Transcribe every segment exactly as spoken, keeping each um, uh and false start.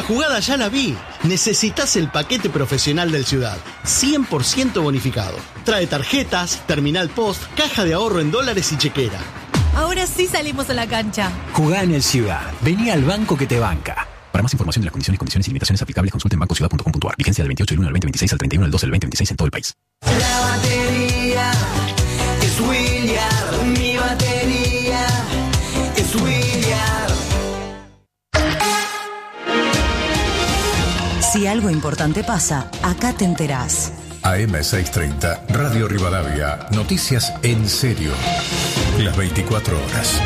jugada ya la vi. Necesitas el paquete profesional del Ciudad, cien por ciento bonificado. Trae tarjetas, terminal post, caja de ahorro en dólares y chequera. Ahora sí salimos a la cancha. Jugá en el Ciudad. Vení al banco que te banca. Para más información de las condiciones, condiciones y limitaciones aplicables, consulte en banco ciudad punto com punto a r. Vigencia del veintiocho del uno al veinte veintiséis al treinta y uno del doce del veinte veintiséis en todo el país. La batería es William. Mi batería es William. Si algo importante pasa, acá te enterás. A M seiscientos treinta, Radio Rivadavia, noticias en serio. Las veinticuatro horas.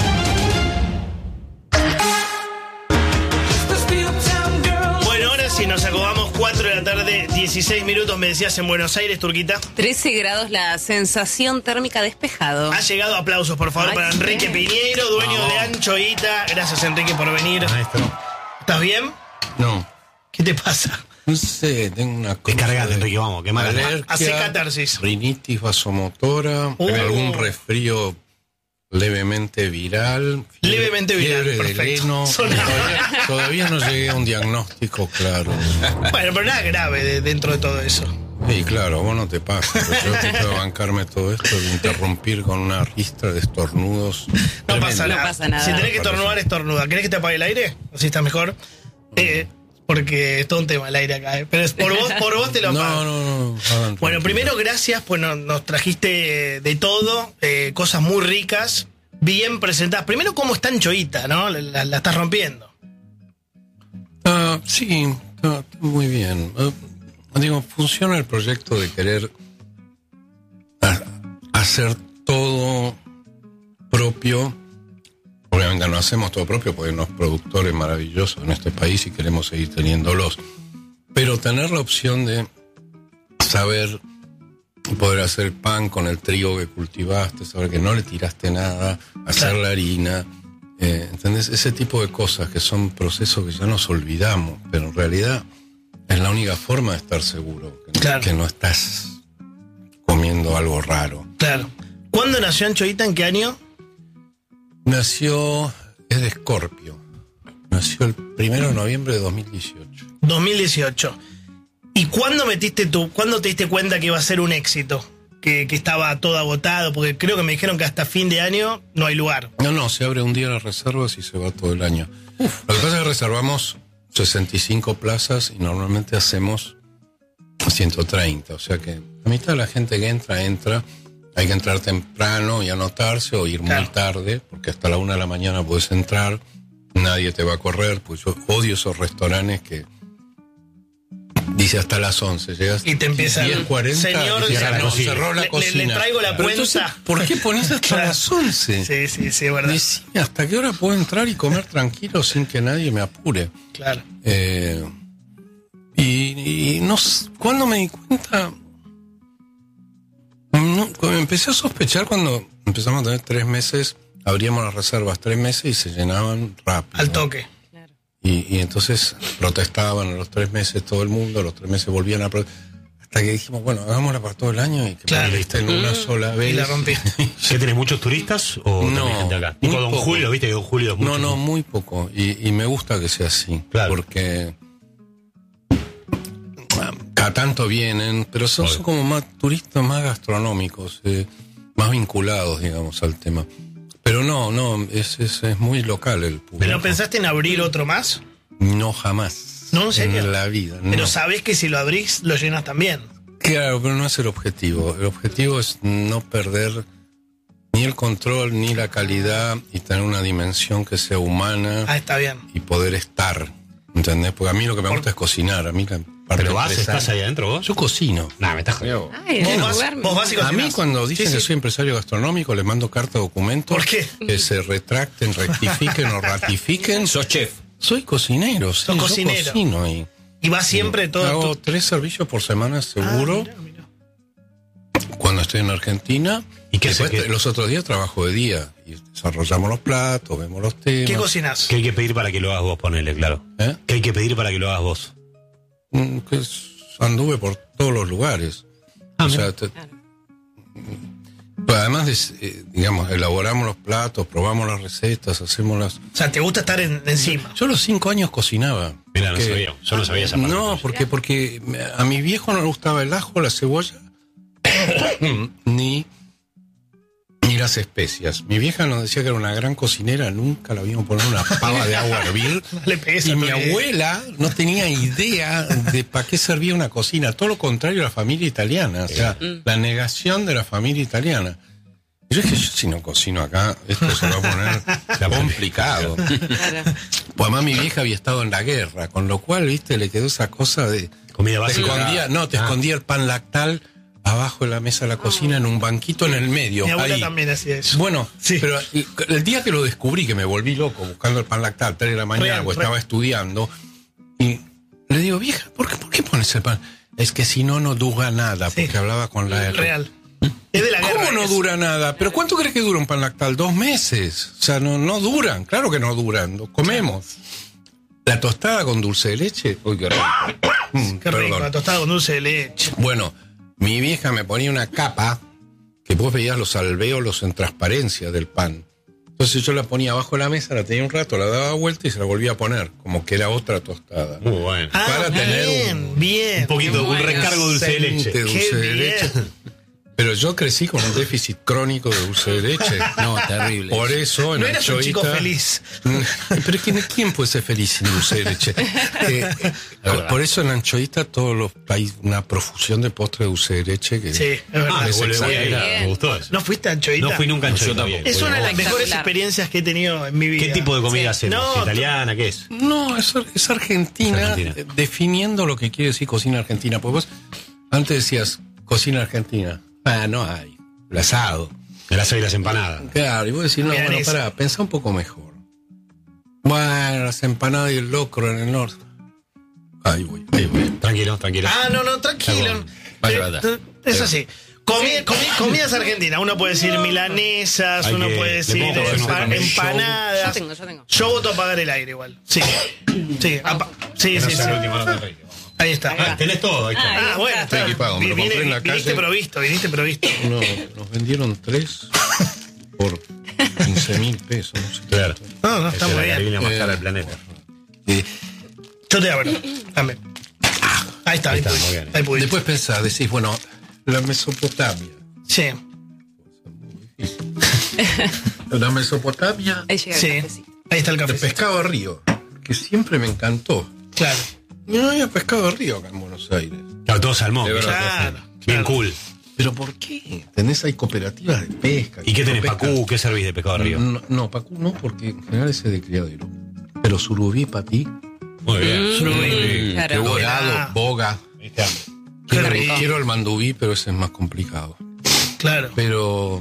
Bueno, ahora sí nos acomodamos, cuatro de la tarde, dieciséis minutos, me decías en Buenos Aires, Turquita. trece grados la sensación térmica despejado. Ha llegado, aplausos por favor. Ay, para Enrique bien. Piñeiro, dueño no. de Anchoita. Gracias, Enrique, por venir. Maestro. ¿Estás bien? No. ¿Qué te pasa? No sé, tengo una cosa. Descargate, Enrique, vamos, qué mala. Hace catarsis. Rinitis vasomotora, uh. algún resfrío levemente viral. Fiebre, levemente viral, fiebre perfecto. De leno. Todavía, todavía no llegué a un diagnóstico claro. Bueno, pero nada grave de, dentro de todo eso. Sí, claro, vos no te pasa. Yo te puedo bancarme todo esto de interrumpir con una ristra de estornudos. No pasa, no nada. pasa nada. Si tenés que estornudar, estornuda. ¿Querés que te apague el aire? ¿O si está mejor? Eh, porque es todo un tema el aire acá, ¿eh? Pero es por vos, por vos te lo apago. No, no, no. Hagan bueno, primero, gracias, pues nos, nos trajiste de todo, eh, cosas muy ricas, bien presentadas. Primero, ¿cómo está Anchoita, no? La, la, la estás rompiendo. Uh, sí, uh, muy bien. Uh, digo, funciona el proyecto de querer a, hacer todo propio. Obviamente no hacemos todo propio porque hay unos productores maravillosos en este país y queremos seguir teniéndolos. Pero tener la opción de saber poder hacer pan con el trigo que cultivaste, saber que no le tiraste nada, hacer la harina, eh, ¿entendés? Ese tipo de cosas que son procesos que ya nos olvidamos, pero en realidad es la única forma de estar seguro, que, claro. que no estás comiendo algo raro. Claro. ¿Cuándo nació Anchoita? ¿En qué año? Nació, es de Escorpio. Nació el primero de noviembre de dos mil dieciocho. dos mil dieciocho. ¿Y cuándo metiste tú, cuándo te diste cuenta que iba a ser un éxito? Que, que estaba todo agotado, porque creo que me dijeron que hasta fin de año no hay lugar. No, no, se abre un día las reservas y se va todo el año. Uf. Lo que pasa es que reservamos sesenta y cinco plazas y normalmente hacemos ciento treinta. O sea que la mitad de la gente que entra, entra. Hay que entrar temprano y anotarse o ir claro. muy tarde, porque hasta la una de la mañana puedes entrar, nadie te va a correr, pues yo odio esos restaurantes que dice hasta las once, llegas y te empiezan diez cuarenta, señor, y la no, cocina. cerró la le, cocina. Le, le traigo la Pero cuenta. Entonces, ¿por qué pones hasta claro. las once? Sí, sí, sí, es verdad. Decime, ¿hasta qué hora puedo entrar y comer tranquilo sin que nadie me apure? Claro. Eh, y, y no ¿cuándo me di cuenta? No, empecé a sospechar cuando empezamos a tener tres meses, abríamos las reservas tres meses y se llenaban rápido. Al toque. Claro. Y, y entonces protestaban a los tres meses todo el mundo, a los tres meses volvían a protestar. Hasta que dijimos, bueno, hagámosla para todo el año y que claro. esté en una sola vez. Y la rompí. ¿Qué tenés muchos turistas o no, gente acá? Tipo Don poco. Julio, viste que Don Julio es mucho. No, no, muy poco. Y, y me gusta que sea así. Claro. Porque cada tanto vienen, pero son, son como más turistas más gastronómicos, eh, más vinculados, digamos, al tema. Pero no, no, es, es, es muy local el público. ¿Pero pensaste en abrir otro más? No, jamás. No, en serio. En la vida. Pero no. sabés que si lo abrís, lo llenas también. Claro, pero no es el objetivo. El objetivo es no perder ni el control, ni la calidad, y tener una dimensión que sea humana. Ah, está bien. Y poder estar, ¿entendés? Porque a mí lo que me gusta es cocinar. A mí la parte ¿Pero vas, empresaria- estás ahí adentro vos? Yo cocino. Nah, me estás jodiendo. Ay, ¿Vos no, vas- duerme. vos vas y A cocinás? mí cuando dicen Sí, que sí. soy empresario gastronómico les mando carta documento. ¿Por qué? Que se retracten, rectifiquen o ratifiquen. Sos chef. Soy cocinero, sí, Sos yo cocinero. cocino y Y vas siempre todo. hago tu- tres servicios por semana seguro. Ah, mirá, mirá. Cuando estoy en Argentina. ¿Y qué Después, hace que- los otros días trabajo de día y desarrollamos los platos, vemos los temas. ¿Qué cocinás? ¿Qué hay que pedir para que lo hagas vos? Ponele, claro. ¿Eh? ¿Qué hay que pedir para que lo hagas vos? Mm, que es- anduve por todos los lugares. Ah, o mira. sea, te- pues además, de, eh, digamos, elaboramos los platos, probamos las recetas, hacemos las... O sea, ¿te gusta estar en- encima? Yo a los cinco años cocinaba. Mira, no que- sabía. Yo no sabía esa parte. No, porque, porque a mi viejo no le gustaba el ajo, la cebolla, ni, ni las especias. Mi vieja nos decía que era una gran cocinera, nunca la vimos poner una pava de agua a hervir. No le pegues Y a mi tu- abuela no tenía idea de para qué servía una cocina, todo lo contrario a la familia italiana, o sea, la negación de la familia italiana. Y yo dije, yo si no cocino acá, esto se va a poner complicado. Claro. Pues además mi vieja había estado en la guerra, con lo cual, viste, le quedó esa cosa de... Comida Te básica. escondía, no, te Ah. escondía el pan lactal abajo de la mesa de la cocina en un banquito en el medio. Mi abuela ahí. también hacía eso. Bueno, Sí. pero el, el día que lo descubrí, que me volví loco buscando el pan lactal, tres de la mañana, Real, porque real. estaba estudiando, y le digo, vieja, ¿por qué, ¿por qué pones el pan? Es que si no, no dura nada, Sí. porque hablaba con la R. Real. Es de la guerra. ¿Cómo no eso. dura nada? ¿Pero cuánto crees que dura un pan lactal? Dos meses. O sea, no, no duran. Claro que no duran. Lo comemos. La tostada con dulce de leche. Uy, qué rico. Mm, Qué rico, perdón. la tostada con dulce de leche. Bueno, mi vieja me ponía una capa que vos veías los alvéolos en transparencia del pan. Entonces yo la ponía abajo de la mesa, la tenía un rato, la daba vuelta y se la volvía a poner, como que era otra tostada. Muy bueno. Ah, Para bien, tener un- bien. Un poquito, un bueno. recargo de dulce de leche. Decente dulce Qué de bien. leche. Pero yo crecí con un déficit crónico de dulce de leche. No, terrible. Por eso en No eras un chico Anchoita- feliz. Pero ¿quién, quién puede ser feliz sin dulce de leche? Eh, por, por eso en Anchoita todos los países, una profusión de postre de dulce de leche que Sí, es verdad. Ah, me, Es vuelve- exagerado. me gustó eso. ¿No fuiste a Anchoita? No fui nunca a Anchoita. Yo tampoco. Bien. Es una de las mejores Espectacular. experiencias que he tenido en mi vida. ¿Qué tipo de comida Sí. hacemos? No, ¿Italiana? ¿Qué es? No, es, es Argentina, Es Argentina. eh, definiendo lo que quiere decir cocina argentina. Porque vos antes decías cocina argentina. Ah, no hay. El asado. El asado y las empanadas. Claro, y vos decís, no, bueno, Milanesa. pará, pensá un poco mejor. Bueno, las empanadas y el locro en el norte. Ahí voy, ahí voy. Tranquilo, tranquilo. Ah, no, no, tranquilo. Vaya, Eh, vaya. t- Es así. Comi- comi- comidas argentinas. Uno puede decir milanesas, Hay uno que- puede le decir pongo empa- uno también. empanadas. Yo tengo, yo tengo. Yo voto a apagar el aire igual. Sí. Sí, apa- sí, Que no sí, sea sí. el último, no te reís. Ahí está. Ah, tenés todo, ahí está. Ah, Ah, bueno, está. está. Estoy equipado, me lo Vine- compré en la viniste calle. provisto, viniste provisto. No, nos vendieron tres por quince mil pesos. No sé. Claro. No, no, está Esa es muy la bien. aerolínea más Eh, cara del planeta. Eh, Yo te abro. Dame. Ahí está, ahí, Ahí está, pudiste. muy bien. Ahí pudiste. después pensás, decís, bueno, la Mesopotamia. Sí. La Mesopotamia Ahí llega el Sí. cafecito. Ahí está el de café. pescado de río, que siempre me encantó. Claro. No había pescado de río acá en Buenos Aires. Claro, todo salmón. De verdad. Claro. Bien claro. cool. ¿Pero por qué? Tenés ahí cooperativas de pesca. ¿Y qué tenés, pesca- Pacú? ¿Qué servís de pescado de río? No, no, Pacú no, porque en general ese es de criadero. Pero surubí, patí, Muy bien. Surubí. Claro. dorado, buena. boga. Viste, hambre. Qué Quiero, rico. quiero el mandubí, pero ese es más complicado. Claro. Pero...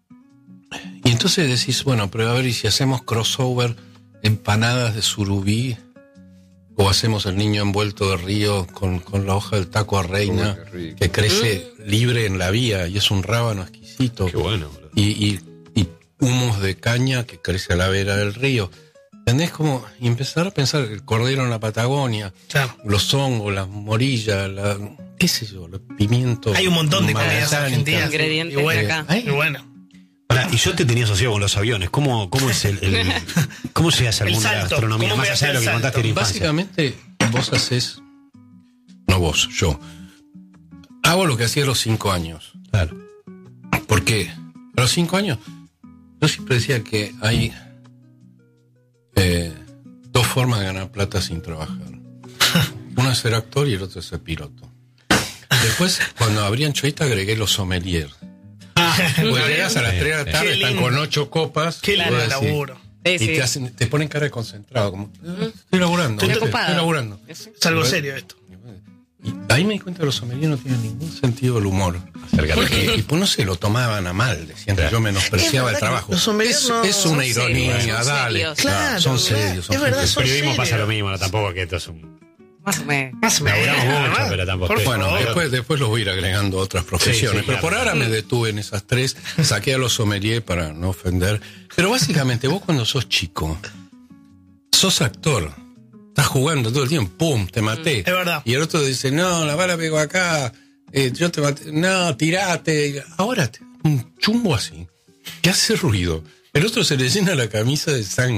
Y entonces decís, bueno, pero a ver, ¿y si hacemos crossover, empanadas de surubí? O hacemos el niño envuelto de río con, con la hoja del taco a reina, Uy, qué rico. que crece libre en la vía y es un rábano exquisito. Qué bueno. boludo. Y, y, y humus de caña que crece a la vera del río. ¿Entendés? Como y empezar a pensar el cordero en la Patagonia, Claro. los hongos, las morillas, la, qué sé yo, los pimientos. Hay un montón de comidas malasánicas. argentinas. Ingredientes Y bueno, de acá. ¿Hay? y bueno. Pará, y yo te tenía asociado con los aviones. ¿Cómo, cómo es el, el- cómo se hace El alguna salto. gastronomía ¿Cómo más pegaste allá de lo el que salto? contaste en la infancia? Básicamente, vos haces. No vos, yo. Hago lo que hacía a los cinco años. Claro. Porque a los cinco años, yo siempre decía que hay eh, dos formas de ganar plata sin trabajar. Uno es ser actor y el otro es ser piloto. Después, cuando abrí Anchoita, agregué los sommeliers. Pues llegas a las tres de la tarde, Qué están lindo. con ocho copas. Qué y lindo vos el decís- laburo. Sí, Y sí. te, hacen, te ponen cara de concentrado, como, "Eh, estoy laburando, Estoy ¿viste? ocupado. estoy laburando. Eso. Es algo Bueno. serio esto. Y ahí me di cuenta que los sommeliers no tienen ningún sentido del humor. Porque, y pues no se lo tomaban a mal, decían que yo menospreciaba Es el verdad trabajo. que los sommeliers es, no- es una son ironía, serios, son dale. serios. Claro, son claro. serios. Son Es verdad, serios. son El periodismo pasa serios. lo mismo, no, tampoco que esto es un... Más o menos. Más o menos. Laburamos mucho, ¿verdad? pero tampoco Por es- Bueno, favor. después, después los voy a ir agregando a otras profesiones. Sí, sí, pero por claro. ahora me detuve en esas tres. Saqué a los sommeliers para no ofender. Pero básicamente vos cuando sos chico, sos actor. Estás jugando todo el tiempo. ¡Pum! Te maté. Es verdad. Y el otro dice, no, la bala pegó acá. eh, yo te maté. No, tirate. Ahora te- un chumbo así que hace ruido. El otro se le llena la camisa de sangre.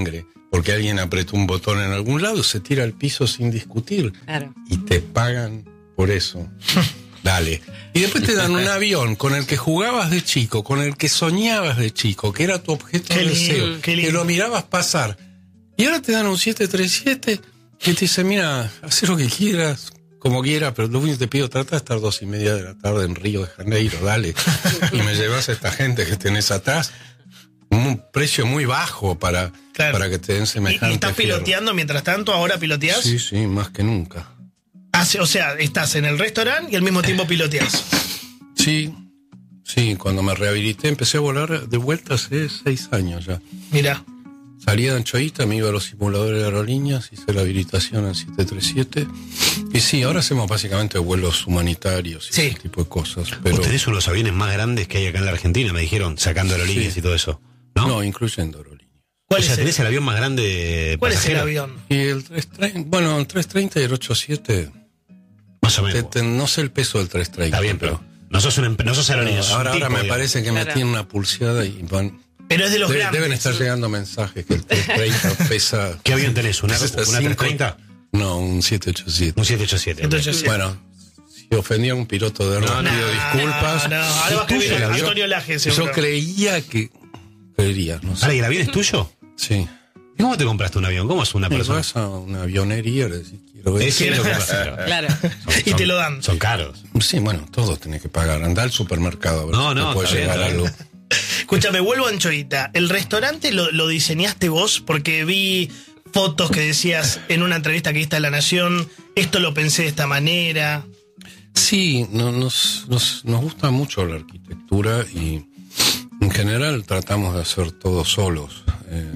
porque alguien apretó un botón en algún lado, se tira al piso sin discutir. Claro. Y te pagan por eso. Dale. Y después te dan un avión con el que jugabas de chico, con el que soñabas de chico, que era tu objeto de deseo, que lo mirabas pasar. Y ahora te dan un siete treinta y siete que te dice, mira, haz lo que quieras, como quieras, pero lo único que te pido, trata de estar dos y media de la tarde en Río de Janeiro, dale. Y me llevas a esta gente que tenés atrás. Un precio muy bajo para, claro. para que te den semejante. ¿Y, y estás fierro. piloteando mientras tanto? ¿Ahora piloteás? Sí, sí, más que nunca. Ah, o sea, estás en el restaurante y al mismo tiempo piloteás. Sí, sí, cuando me rehabilité empecé a volar de vuelta hace seis años ya. Mira. Salía de Anchoita, me iba a los simuladores de aerolíneas, hice la habilitación en siete treinta y siete. Y sí, ahora hacemos básicamente vuelos humanitarios y sí. ese tipo de cosas. Pero... Vos tenés uno de los aviones más grandes que hay acá en la Argentina, me dijeron, sacando aerolíneas sí. y todo eso. ¿No? No, incluyendo aerolíneas. ¿Cuál o sea, es tenés el... el avión más grande de ¿Cuál pasajero? es el avión? Y el trescientos treinta, bueno, el trescientos treinta y el ochenta y siete. Más o menos. Te, te, no sé el peso del trescientos treinta. Está bien, pero no sos, un, no sos aerolínea. No, ahora ahora tipo, me digamos. parece que claro. me tiene una pulseada y van... Pero es de los Debe, grandes. Deben estar llegando mensajes que el trescientos treinta pesa... ¿Qué avión tenés? ¿Una, una trescientos treinta? No, un siete ochenta y siete. Un siete ochenta y siete. siete ochenta y siete. Bueno, si ofendí a un piloto de no, no, pido no, disculpas. No, no, ahora va a escribir Antonio Laje. Yo creía que... Creería, no sé. ¿Ahora, y el avión es tuyo? Sí. ¿Y cómo te compraste un avión? ¿Cómo es una persona? Vas a una avionería, le decís, quiero ver. Es lo que pasa. Claro. Son, y son, te lo dan. Son caros. Sí, bueno, todo tenés que pagar. Andá al supermercado. No, no, puede llegar bien, algo. Escúchame, vuelvo a Anchoita. ¿El restaurante lo, lo diseñaste vos? Porque vi fotos que decías en una entrevista que diste a La Nación, esto lo pensé de esta manera. Sí, no, nos, nos, nos gusta mucho la arquitectura y en general tratamos de hacer todo solos. Eh,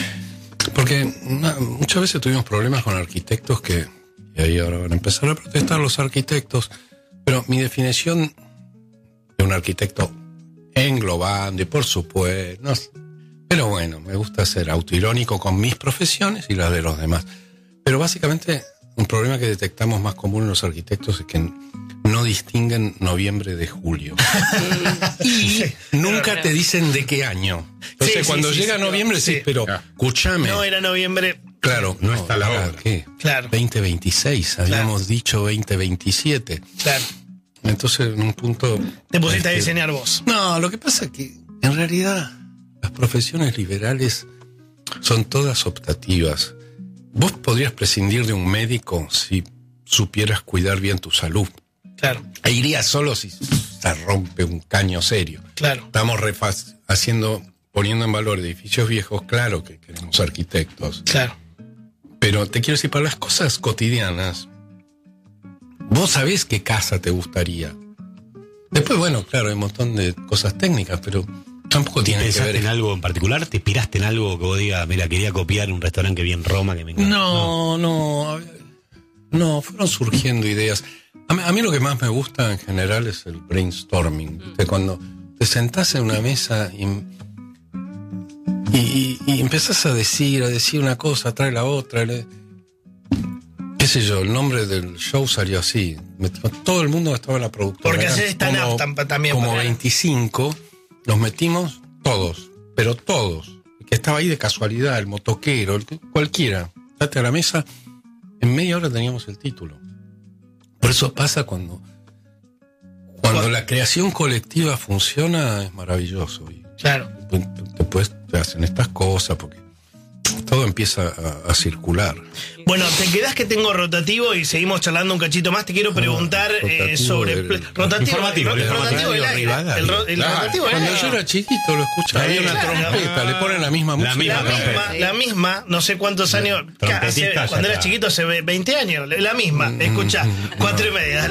porque una, muchas veces tuvimos problemas con arquitectos que, y ahí ahora van a empezar a protestar los arquitectos, pero mi definición de un arquitecto englobando y por supuesto, no, pero bueno, me gusta ser autoirónico con mis profesiones y las de los demás. Pero básicamente un problema que detectamos más común en los arquitectos es que no distinguen noviembre de julio. Y sí, nunca no, te dicen de qué año. Entonces sí, cuando sí, llega sí, noviembre sí, sí, pero escúchame. No era noviembre. Claro, no, no está la hora. ¿Qué? Claro. veinte veintiséis, habíamos claro. dicho veinte veintisiete. Claro. Entonces en un punto... Te pusiste este, a diseñar vos. No, lo que pasa es que en realidad las profesiones liberales son todas optativas. Vos podrías prescindir de un médico si supieras cuidar bien tu salud. Claro. E irías solo si se rompe un caño serio. Claro. Estamos refaz- haciendo, poniendo en valor edificios viejos, claro que queremos arquitectos. Claro. Pero te quiero decir, para las cosas cotidianas, vos sabés qué casa te gustaría. Después, bueno, claro, hay un montón de cosas técnicas, pero tampoco tiene que ver. ¿Pensaste en algo en particular? ¿Te inspiraste en algo que vos digas, mira, quería copiar un restaurante que vi en Roma que me encanta? No, no, no, no fueron surgiendo ideas. A mí, a mí lo que más me gusta en general es el brainstorming, ¿viste? Cuando te sentás en una mesa y, y, y, y empezás a decir, a decir una cosa, trae la otra, le, qué sé yo, el nombre del show salió así. Todo el mundo estaba en la productora. Porque hacer stand-up también. Como veinticinco, nos metimos todos, pero todos. El que estaba ahí de casualidad, el motoquero, el que, cualquiera. Date a la mesa, en media hora teníamos el título. Por eso pasa cuando cuando la creación colectiva funciona, es maravilloso. Y claro. Después te hacen estas cosas porque todo empieza a, a circular. Bueno, te quedás que tengo rotativo y seguimos charlando un cachito más. Te quiero preguntar ah, eh, sobre... El, rotativo, informativo, el, el, rotativo del aire. El, ro, el claro, rotativo del cuando aire. yo era chiquito lo escuchaba. Había una claro, trompeta, le ponen la misma música. La misma, la misma, la misma, no sé cuántos años... Hace, cuando eras chiquito, hace veinte años. La misma, escuchá, cuatro y media.